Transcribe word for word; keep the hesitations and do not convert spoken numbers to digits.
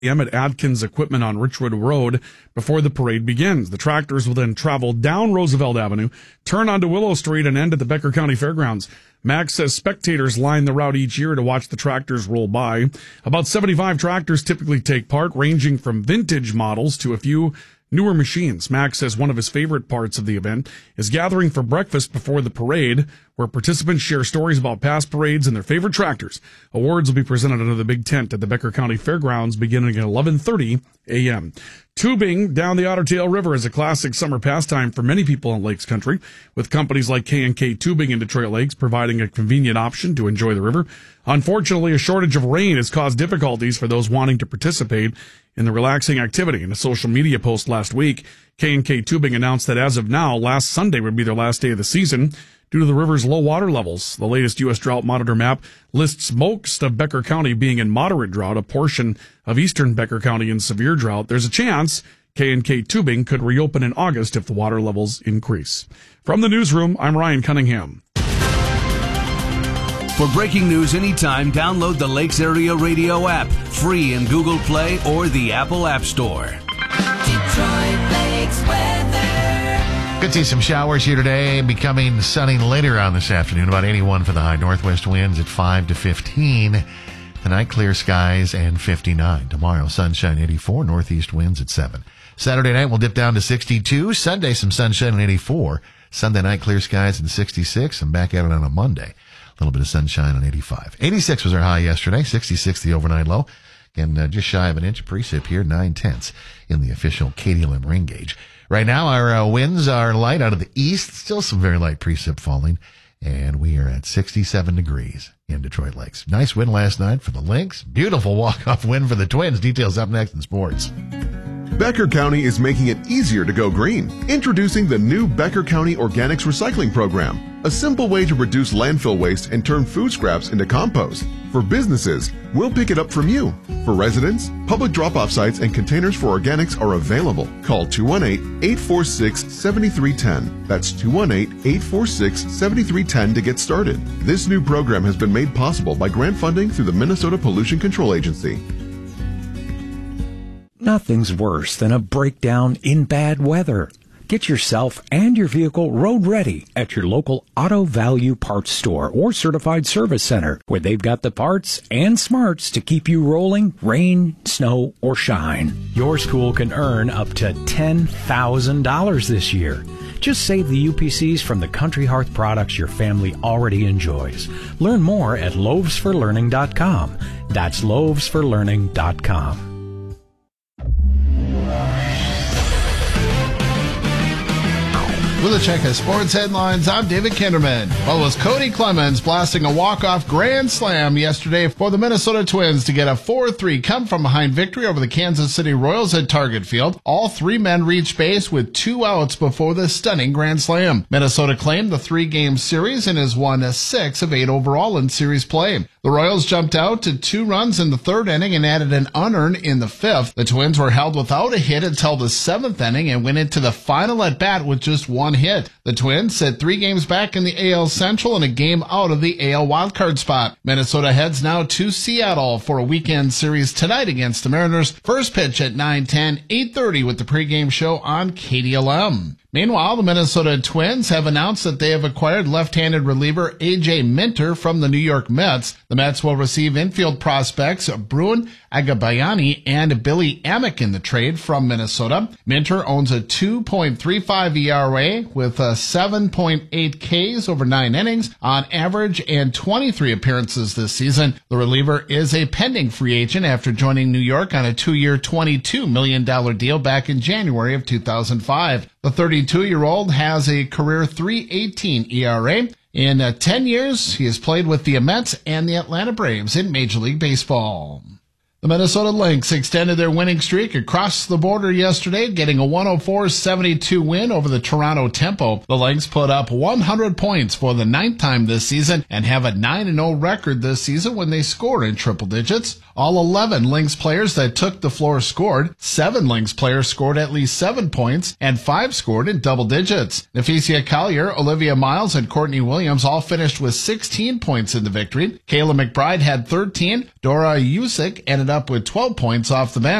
a.m. at Adkins Equipment on Richwood Road before the parade begins. The tractors will then travel down Roosevelt Avenue, turn onto Willow Street, and end at the Becker County Fairgrounds. Max says spectators line the route each year to watch the tractors roll by. About seventy-five tractors typically take part, ranging from vintage models to a few newer machines. Max says one of his favorite parts of the event is gathering for breakfast before the parade, where participants share stories about past parades and their favorite tractors. Awards will be presented under the big tent at the Becker County Fairgrounds beginning at eleven thirty a.m. Tubing down the Otter Tail River is a classic summer pastime for many people in Lakes Country, with companies like K and K Tubing in Detroit Lakes providing a convenient option to enjoy the river. Unfortunately, a shortage of rain has caused difficulties for those wanting to participate in the relaxing activity. In a social media post last week, K and K Tubing announced that as of now, last Sunday would be their last day of the season due to the river's low water levels. The latest U S Drought Monitor map lists most of Becker County being in moderate drought, a portion of eastern Becker County in severe drought. There's a chance K and K Tubing could reopen in August if the water levels increase. From the newsroom, I'm Ryan Cunningham. For breaking news anytime, download the Lakes Area Radio app, free in Google Play or the Apple App Store. Detroit Lakes weather. Could see some showers here today, becoming sunny later on this afternoon. About eighty-one for the high. Northwest winds at five to fifteen. Tonight, clear skies and fifty-nine. Tomorrow, sunshine eighty-four. Northeast winds at seven. Saturday night, we'll dip down to sixty-two. Sunday, some sunshine and eighty-four. Sunday night, clear skies and sixty-six. And back at it on a Monday. A little bit of sunshine on eighty-five. eighty-six was our high yesterday. sixty-six the overnight low. Again, uh, just shy of an inch of precip here. Nine tenths in the official K D L M ring gauge. Right now, our uh, winds are light out of the east. Still some very light precip falling. And we are at sixty-seven degrees in Detroit Lakes. Nice win last night for the Lynx. Beautiful walk-off win for the Twins. Details up next in sports. Becker County is making it easier to go green. Introducing the new Becker County Organics Recycling Program, a simple way to reduce landfill waste and turn food scraps into compost. For businesses, we'll pick it up from you. For residents, public drop-off sites and containers for organics are available. Call two one eight, eight four six, seven three one zero. That's two one eight, eight four six, seven three one zero to get started. This new program has been made possible by grant funding through the Minnesota Pollution Control Agency. Nothing's worse than a breakdown in bad weather. Get yourself and your vehicle road ready at your local Auto Value Parts Store or Certified Service Center, where they've got the parts and smarts to keep you rolling, rain, snow, or shine. Your school can earn up to ten thousand dollars this year. Just save the U P Cs from the Country Hearth products your family already enjoys. Learn more at loaves for learning dot com. That's loaves for learning dot com. With a check of sports headlines, I'm David Kinderman. Well, it was Cody Clemens blasting a walk-off grand slam yesterday for the Minnesota Twins to get a four three come-from-behind victory over the Kansas City Royals at Target Field. All three men reached base with two outs before the stunning grand slam. Minnesota claimed the three-game series and has won a six of eight overall in series play. The Royals jumped out to two runs in the third inning and added an unearned in the fifth. The Twins were held without a hit until the seventh inning and went into the final at-bat with just one hit. The Twins sit three games back in the A L Central and a game out of the A L wildcard spot. Minnesota heads now to Seattle for a weekend series tonight against the Mariners. First pitch at nine ten, eight thirty with the pregame show on K D L M. Meanwhile, the Minnesota Twins have announced that they have acquired left-handed reliever A J Minter from the New York Mets. The Mets will receive infield prospects Bruin Agabayani and Billy Amick in the trade from Minnesota. Minter owns a two point three five E R A with a seven point eight Ks over nine innings on average and twenty-three appearances this season. The reliever is a pending free agent after joining New York on a two-year, twenty-two million dollars deal back in January of two thousand five. The thirty-two-year-old has a career three eighteen E R A. In uh, ten years, he has played with the Mets and the Atlanta Braves in Major League Baseball. The Minnesota Lynx extended their winning streak across the border yesterday, getting a one oh four seventy-two win over the Toronto Tempo. The Lynx put up one hundred points for the ninth time this season and have a nine and oh record this season when they score in triple digits. All eleven Lynx players that took the floor scored. Seven Lynx players scored at least seven points, and five scored in double digits. Nephesia Collier, Olivia Miles, and Courtney Williams all finished with sixteen points in the victory. Kayla McBride had thirteen. Dora Usick ended up with twelve points off the bench.